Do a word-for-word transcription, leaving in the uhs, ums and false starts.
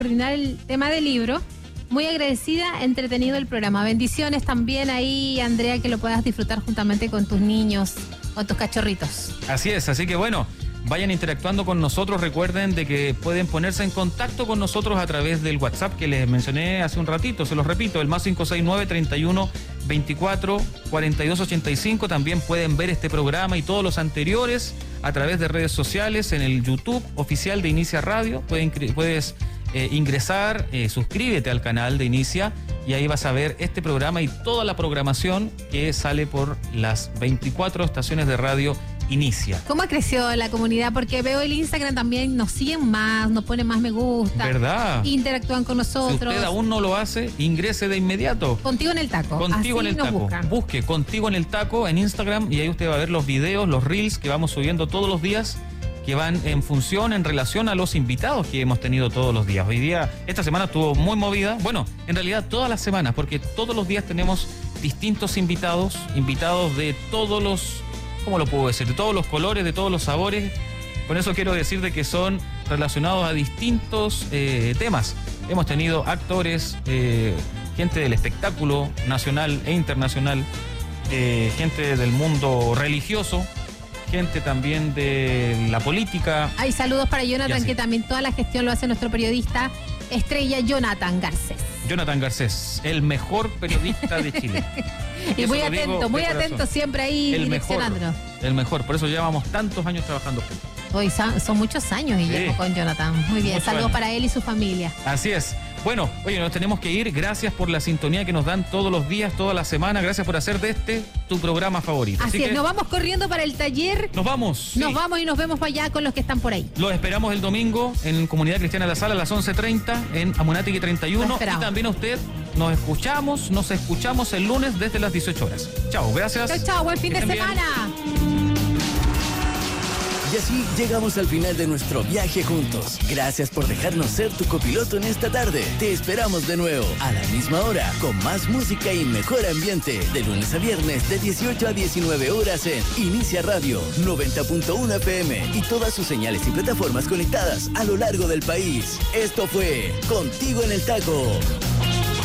coordinar el tema del libro. Muy agradecida, entretenido el programa. Bendiciones también ahí, Andrea, que lo puedas disfrutar juntamente con tus niños, con tus cachorritos. Así es, así que bueno, vayan interactuando con nosotros. Recuerden de que pueden ponerse en contacto con nosotros a través del WhatsApp que les mencioné hace un ratito. Se los repito, el más cinco seis nueve, treinta y uno, veinticuatro, cuarenta y dos ochenta y cinco. También pueden ver este programa y todos los anteriores a través de redes sociales en el YouTube oficial de Inicia Radio. Pueden, puedes eh, ingresar, eh, suscríbete al canal de Inicia y ahí vas a ver este programa y toda la programación que sale por las veinticuatro estaciones de radio Inicia. ¿Cómo ha crecido la comunidad? Porque veo el Instagram también, nos siguen más, nos ponen más me gusta. ¿Verdad? Interactúan con nosotros. Si usted aún no lo hace, ingrese de inmediato. Contigo en el taco. Contigo Así en el nos taco. buscan. Busque Contigo en el Taco en Instagram y ahí usted va a ver los videos, los reels que vamos subiendo todos los días, que van en función, en relación a los invitados que hemos tenido todos los días. Hoy día, esta semana estuvo muy movida. Bueno, en realidad todas las semanas, porque todos los días tenemos distintos invitados, invitados de todos los... ¿Cómo lo puedo decir? De todos los colores, de todos los sabores. Con eso quiero decir de que son relacionados a distintos eh, temas. Hemos tenido actores, eh, gente del espectáculo nacional e internacional, eh, gente del mundo religioso, gente también de la política. Hay saludos para Jonathan, que también toda la gestión lo hace nuestro periodista estrella Jonathan Garcés. Jonathan Garcés, el mejor periodista de Chile. Y muy atento, muy atento siempre ahí el direccionándonos. Mejor, el mejor, por eso llevamos tantos años trabajando juntos. Hoy son, son muchos años y sí. Llevo con Jonathan. Muy bien, saludos años. Para él y su familia. Así es. Bueno, oye, nos tenemos que ir. Gracias por la sintonía que nos dan todos los días, toda la semana. Gracias por hacer de este tu programa favorito. Así, Así es, nos vamos corriendo para el taller. Nos vamos. Nos sí. vamos y nos vemos para allá con los que están por ahí. Los esperamos el domingo en Comunidad Cristiana La Sala a las once treinta en Amunátegui treinta y uno. Y también a usted nos escuchamos, nos escuchamos el lunes desde las dieciocho horas. Chao, gracias. Chao, chao, buen fin de semana. Bien. Y así llegamos al final de nuestro viaje juntos. Gracias por dejarnos ser tu copiloto en esta tarde. Te esperamos de nuevo, a la misma hora, con más música y mejor ambiente. De lunes a viernes, de dieciocho a diecinueve horas en Inicia Radio, noventa punto uno F M y todas sus señales y plataformas conectadas a lo largo del país. Esto fue Contigo en el Taco.